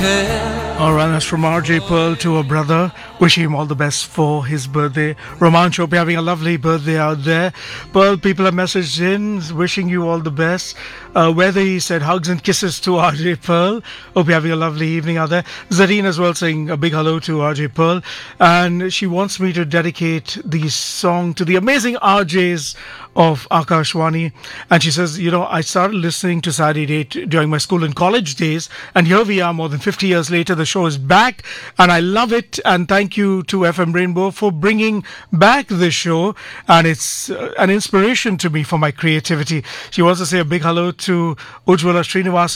All right, that's from RJ Pearl to her brother. Wishing him all the best for his birthday. Romanch, hope you're having a lovely birthday out there. Pearl, people have messaged in wishing you all the best. Whether he said hugs and kisses to RJ Pearl. Hope you're having a lovely evening out there. Zareen as well saying a big hello to RJ Pearl. And she wants me to dedicate the song to the amazing RJs of Akashwani. And she says, you know, I started listening to Saturday Date during my school and college days. And here we are more than 50 years later. The show is back and I love it. And thank you to FM Rainbow for bringing back the show. And it's an inspiration to me for my creativity. She wants to say a big hello to Ujwala Srinivas